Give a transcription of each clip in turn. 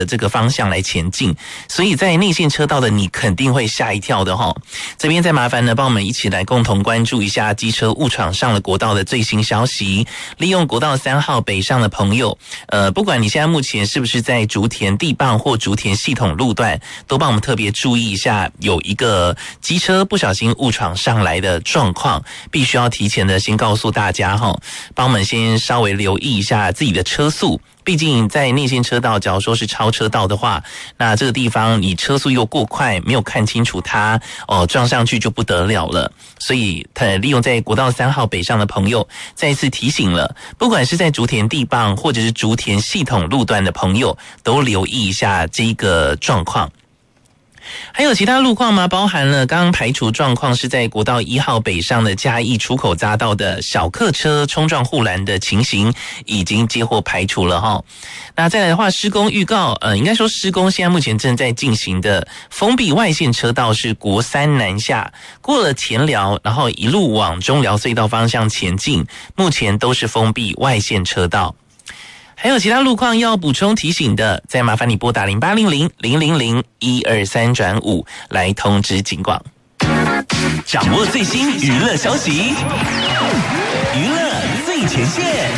这个方向来前进，所以在内线车道的你肯定会吓一跳的齁。这边再麻烦呢，帮我们一起来共同关注一下机车误闯上了国道的最新消息。利用国道3号北上的朋友，不管你现在目前是不是在竹田地磅或竹田系统路段，都帮我们特别注意一下，有一个机车不小心误闯上来的状况，必须要提前的先告诉大家齁，帮我们先稍微留意一下自己的车速。毕竟在内线车道，假如说是超车道的话，那这个地方你车速又过快，没有看清楚它撞上去就不得了了。所以利用在国道3号北上的朋友，再一次提醒了，不管是在竹田地磅或者是竹田系统路段的朋友，都留意一下这个状况。还有其他路况吗？包含了刚刚排除状况是在国道1号北上的嘉义出口匝道的小客车冲撞护栏的情形，已经接获排除了齁。那再来的话，施工预告，应该说施工现在目前正在进行的封闭外线车道是国3南下，过了田寮，然后一路往中寮隧道方向前进，目前都是封闭外线车道。还有其他路况要补充提醒的，再麻烦你拨打0800-000-123-5来通知警广。掌握最新娱乐消息，娱乐最前线。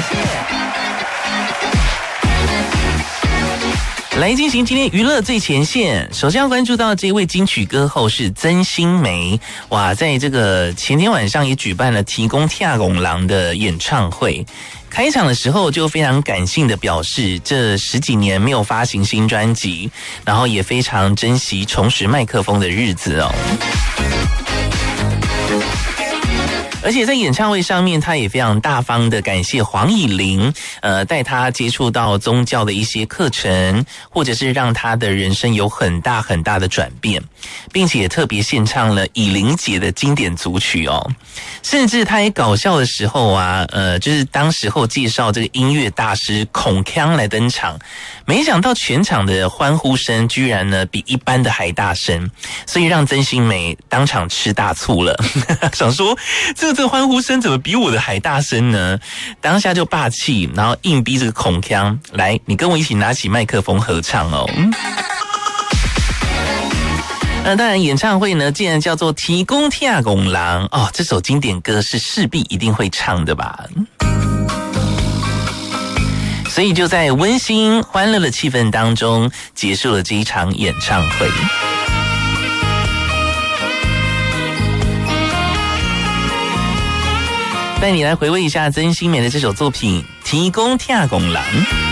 来进行今天娱乐最前线，首先要关注到这位金曲歌后是曾心湄。哇，在这个前天晚上也举办了提供跳拱廊的演唱会。开场的时候就非常感性的表示，这10几年没有发行新专辑，然后也非常珍惜重拾麦克风的日子哦。而且在演唱会上面，他也非常大方的感谢黄以玲，带他接触到宗教的一些课程，或者是让他的人生有很大很大的转变，并且也特别献唱了以玲姐的经典组曲哦。甚至他也搞笑的时候啊，就是当时候介绍这个音乐大师孔锵来登场，没想到全场的欢呼声居然呢比一般的还大声，所以让曾心湄当场吃大醋了。想说这欢呼声怎么比我的还大声呢？当下就霸气，然后硬逼这个孔锵来，你跟我一起拿起麦克风合唱哦。当然演唱会呢既然叫做提供跳拱廊哦，这首经典歌是势必一定会唱的吧。所以就在温馨欢乐的气氛当中结束了这一场演唱会。带你来回味一下曾心湄的这首作品提供跳拱廊。